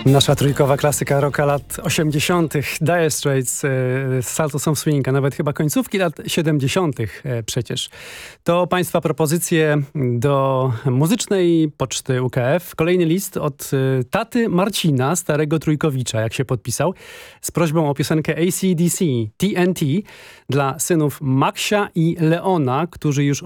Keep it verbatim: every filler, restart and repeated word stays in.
Nasza trójkowa klasyka rocka lat osiemdziesiątych. Dire Straits, e, Sultans of Swing, a nawet chyba końcówki lat siedemdziesiątych e, przecież. To Państwa propozycje do muzycznej poczty U K F. Kolejny list od e, taty Marcina, starego trójkowicza, jak się podpisał, z prośbą o piosenkę A C D C, T N T, dla synów Maxia i Leona, którzy już